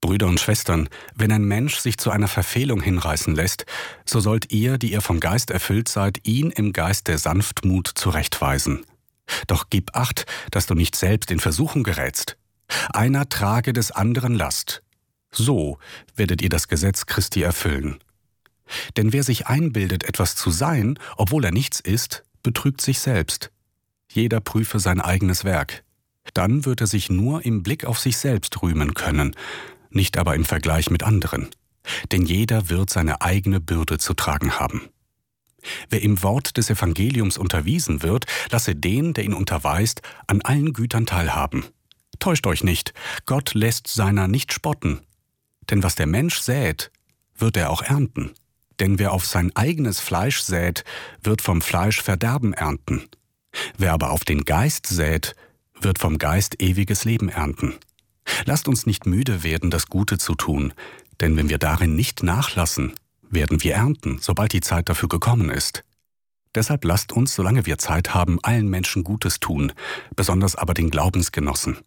Brüder und Schwestern, wenn ein Mensch sich zu einer Verfehlung hinreißen lässt, so sollt ihr, die ihr vom Geist erfüllt seid, ihn im Geist der Sanftmut zurechtweisen. Doch gib Acht, dass du nicht selbst in Versuchung gerätst. Einer trage des anderen Last. So werdet ihr das Gesetz Christi erfüllen. Denn wer sich einbildet, etwas zu sein, obwohl er nichts ist, betrügt sich selbst. Jeder prüfe sein eigenes Werk. Dann wird er sich nur im Blick auf sich selbst rühmen können, nicht aber im Vergleich mit anderen. Denn jeder wird seine eigene Bürde zu tragen haben. Wer im Wort des Evangeliums unterwiesen wird, lasse den, der ihn unterweist, an allen Gütern teilhaben. Täuscht euch nicht, Gott lässt seiner nicht spotten. Denn was der Mensch sät, wird er auch ernten. Denn wer auf sein eigenes Fleisch sät, wird vom Fleisch Verderben ernten. Wer aber auf den Geist sät, wird vom Geist ewiges Leben ernten. Lasst uns nicht müde werden, das Gute zu tun, denn wenn wir darin nicht nachlassen, werden wir ernten, sobald die Zeit dafür gekommen ist. Deshalb lasst uns, solange wir Zeit haben, allen Menschen Gutes tun, besonders aber den Glaubensgenossen.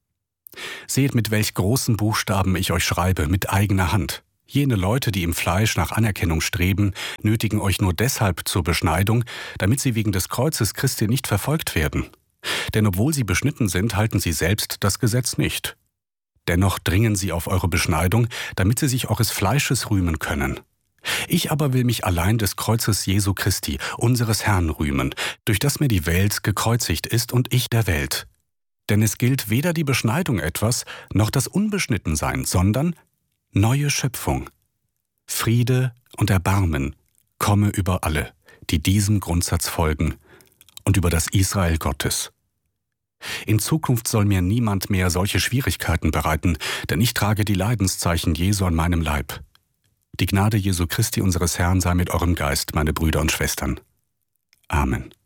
Seht, mit welch großen Buchstaben ich euch schreibe, mit eigener Hand. Jene Leute, die im Fleisch nach Anerkennung streben, nötigen euch nur deshalb zur Beschneidung, damit sie wegen des Kreuzes Christi nicht verfolgt werden. Denn obwohl sie beschnitten sind, halten sie selbst das Gesetz nicht. Dennoch dringen sie auf eure Beschneidung, damit sie sich eures Fleisches rühmen können. Ich aber will mich allein des Kreuzes Jesu Christi, unseres Herrn, rühmen, durch das mir die Welt gekreuzigt ist und ich der Welt. Denn es gilt weder die Beschneidung etwas, noch das Unbeschnittensein, sondern neue Schöpfung. Friede und Erbarmen komme über alle, die diesem Grundsatz folgen, und über das Israel Gottes. In Zukunft soll mir niemand mehr solche Schwierigkeiten bereiten, denn ich trage die Leidenszeichen Jesu an meinem Leib. Die Gnade Jesu Christi unseres Herrn sei mit eurem Geist, meine Brüder und Schwestern. Amen.